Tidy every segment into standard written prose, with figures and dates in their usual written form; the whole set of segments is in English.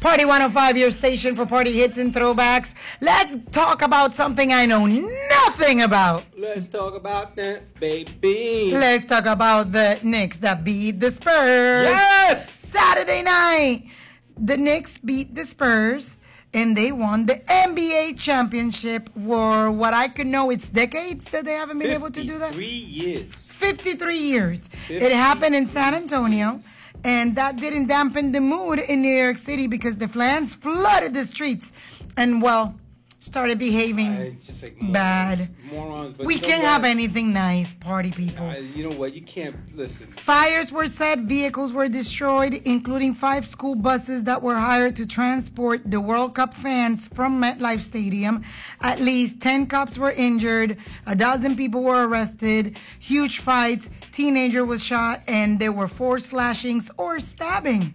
Party 105, your station for party hits and throwbacks. Let's talk about something I know nothing about. Let's talk about that, baby. Let's talk about the Knicks that beat the Spurs. Yes! Saturday night, the Knicks beat the Spurs, and they won the NBA championship for what I could know it's decades that they haven't been able to do that. 53 years. 53 years. It happened in San Antonio, and that didn't dampen the mood in New York City because the fans flooded the streets and, well, started behaving Just like bad. Morons. But We can't have anything nice, party people. You know what? You can't listen. Fires were set, vehicles were destroyed, including 5 school buses that were hired to transport the World Cup fans from MetLife Stadium. At least 10 cops were injured, a dozen people were arrested, huge fights, teenager was shot, and there were 4 slashings or stabbing.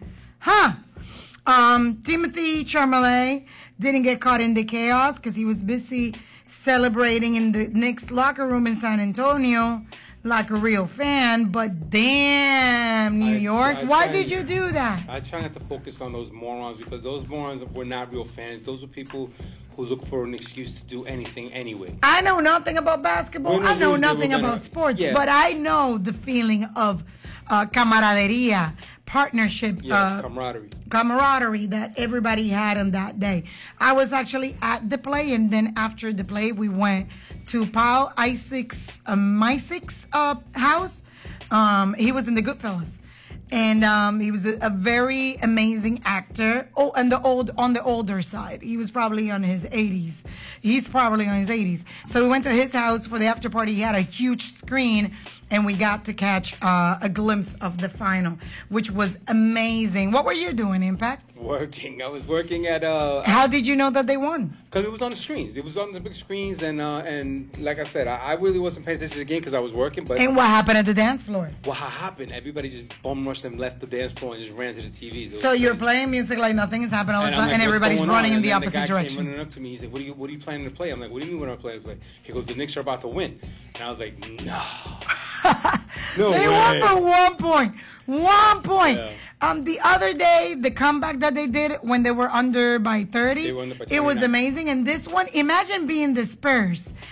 Timothy Chalamet didn't get caught in the chaos because he was busy celebrating in the Knicks locker room in San Antonio like a real fan. But damn, New York, why did you do that? I try not to focus on those morons because those morons were not real fans. Those were people who look for an excuse to do anything anyway. I know nothing about basketball. I know nothing about sports, but I know the feeling of camaraderia, partnership, camaraderie that everybody had on that day. I was actually at the play, and then after the play, we went to Paul Isaac's house. He was in the Goodfellas. And he was a very amazing actor. Oh, and on the older side. He was probably on his 80s. He's probably on his 80s. So we went to his house for the after party. He had a huge screen, and we got to catch a glimpse of the final, which was amazing. What were you doing, Impact? Working. I was working at... How did you know that they won? Because it was on the screens. It was on the big screens, and like I said, I really wasn't paying attention to the game because I was working. But and what happened at the dance floor? What happened? Everybody just bum rushed and left the dance floor and just ran to the TVs. So you're playing music like nothing is happening all of a sudden, and everybody's running in the opposite direction. The guy came running up to me. He said, "What are you planning to play?" I'm like, "What do you mean what am I planning to play?" He goes, "The Knicks are about to win," and I was like, "No." They won for 1 point. 1 point. Yeah. The other day, the comeback that they did when they were under by 30, They were under by it was 29. amazing. And this one, imagine being the Spurs